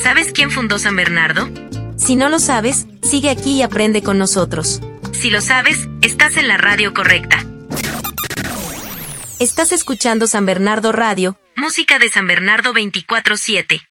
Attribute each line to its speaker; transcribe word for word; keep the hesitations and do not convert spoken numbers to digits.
Speaker 1: ¿Sabes quién fundó San Bernardo?
Speaker 2: Si no lo sabes, sigue aquí y aprende con nosotros.
Speaker 1: Si lo sabes, estás en la radio correcta.
Speaker 2: Estás escuchando San Bernardo Radio,
Speaker 1: música de San Bernardo veinticuatro siete.